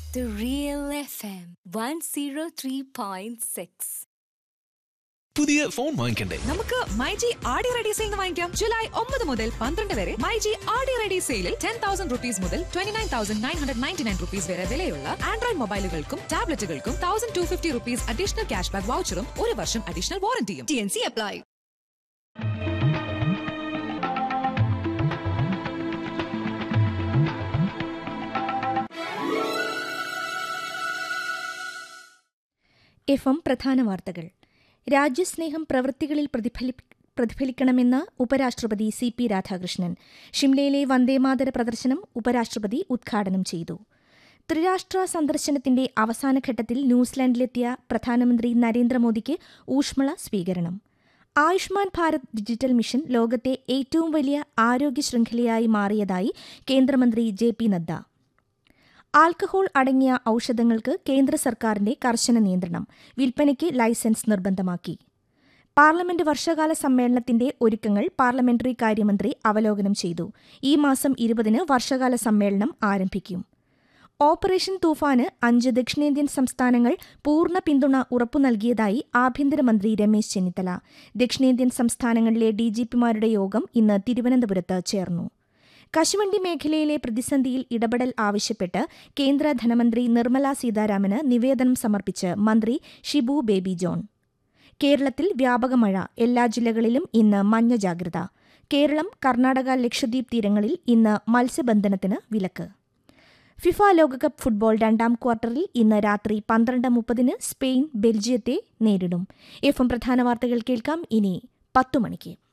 The Real FM 103.6. പുതിയ phone വാങ്ങിക്കണ്ടേ? നമുക്ക് മൈജി ആടി റെഡി സെയിൽ വാങ്ങിക്കാം. ജൂലൈ 9 മുതൽ 12 വരെ മൈജി ആടി റെഡി സെയിലിൽ 10,000 rupees മുതൽ 29,999 rupees വരെ വിലയുള്ള Android മൊബൈലുകൾക്കും ടാബ്ലറ്റുകൾക്കും 1,250 rupees additional cash back വൗച്ചറും 1 വർഷം അഡീഷണൽ വാറന്റിയും. TNC apply. FM പ്രധാന വാർത്തകൾ. രാജ്യസ്നേഹം പ്രവൃത്തികളിൽ പ്രതിഫലിക്കണമെന്ന് ഉപരാഷ്ട്രപതി CP രാധാകൃഷ്ണൻ. ഷിംലയിലെ വന്ദേമാതര പ്രദർശനം ഉപരാഷ്ട്രപതി ഉദ്ഘാടനം ചെയ്തു. ത്രിരാഷ്ട്ര സന്ദർശനത്തിന്റെ അവസാനഘട്ടത്തിൽ ന്യൂസിലാൻഡിലെത്തിയ പ്രധാനമന്ത്രി നരേന്ദ്രമോദിക്ക് ഊഷ്മള സ്വീകരണം. ആയുഷ്മാൻ ഭാരത് ഡിജിറ്റൽ മിഷൻ ലോകത്തെ ഏറ്റവും വലിയ ആരോഗ്യ ശൃംഖലയായി മാറിയതായി കേന്ദ്രമന്ത്രി JP നദ്ദ. ആൽക്കഹോൾ അടങ്ങിയ ഔഷധങ്ങൾക്ക് കേന്ദ്ര സർക്കാരിന്റെ കർശന നിയന്ത്രണം. വിൽപ്പനയ്ക്ക് ലൈസൻസ് നിർബന്ധമാക്കി. പാർലമെന്റ് വർഷകാല സമ്മേളനത്തിന്റെ ഒരുക്കങ്ങൾ പാർലമെന്ററി കാര്യമന്ത്രി അവലോകനം ചെയ്തു. ഈ മാസം 20-ന് വർഷകാല സമ്മേളനം ആരംഭിക്കും. ഓപ്പറേഷൻ തൂഫാന് 5 ദക്ഷിണേന്ത്യൻ സംസ്ഥാനങ്ങൾ പൂർണ്ണ പിന്തുണ ഉറപ്പു നൽകിയതായി ആഭ്യന്തരമന്ത്രി രമേശ് ചെന്നിത്തല. ദക്ഷിണേന്ത്യൻ സംസ്ഥാനങ്ങളിലെ DGPമാരുടെ യോഗം ഇന്ന് തിരുവനന്തപുരത്ത് ചേർന്നു. കശുവണ്ടി മേഖലയിലെ പ്രതിസന്ധിയിൽ ഇടപെടൽ ആവശ്യപ്പെട്ട് കേന്ദ്ര ധനമന്ത്രി നിർമ്മല സീതാരാമന് നിവേദനം സമർപ്പിച്ച് മന്ത്രി ഷിബു ബേബി ജോൺ. കേരളത്തിൽ വ്യാപക മഴ. എല്ലാ ജില്ലകളിലും ഇന്ന് മഞ്ഞ ജാഗ്രത. കേരളം, കർണാടക, ലക്ഷദ്വീപ് തീരങ്ങളിൽ ഇന്ന് മത്സ്യബന്ധനത്തിന് വിലക്ക്. ഫിഫ ലോകകപ്പ് ഫുട്ബോൾ 2ാം ക്വാർട്ടറിൽ ഇന്ന് രാത്രി 12:30-ന് സ്പെയിൻ ബെൽജിയത്തെ നേരിടും. FM പ്രധാന വാർത്തകൾ കേൾക്കാം ഇനി 10 മണിക്ക്.